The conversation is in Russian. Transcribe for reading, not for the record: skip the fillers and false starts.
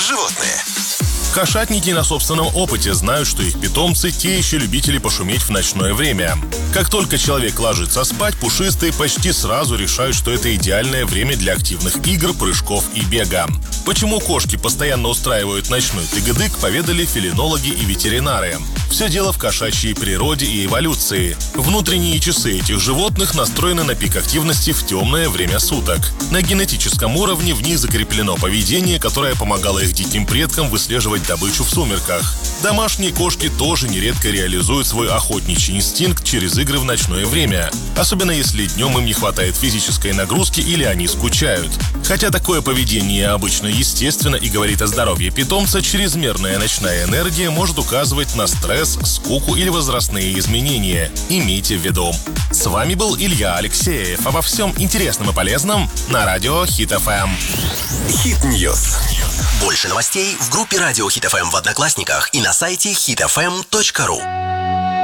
животные. Кошатники на собственном опыте знают, что их питомцы – те еще любители пошуметь в ночное время. Как только человек ложится спать, пушистые почти сразу решают, что это идеальное время для активных игр, прыжков и бега. Почему кошки постоянно устраивают ночной тыгыдык, поведали фелинологи и ветеринары. Все дело в кошачьей природе и эволюции. Внутренние часы этих животных настроены на пик активности в темное время суток. На генетическом уровне в них закреплено поведение, которое помогало их диким предкам выслеживать добычу в сумерках. Домашние кошки тоже нередко реализуют свой охотничий инстинкт через игры в ночное время, особенно если днем им не хватает физической нагрузки или они скучают. Хотя такое поведение обычно естественно и говорит о здоровье питомца, чрезмерная ночная энергия может указывать на стресс, скуку или возрастные изменения. Имейте в виду. С вами был Илья Алексеев. Обо всем интересном и полезном на радио Хит FM. Хит News. Больше новостей в группе радио Хит FM в Одноклассниках и на сайте hitfm.ru.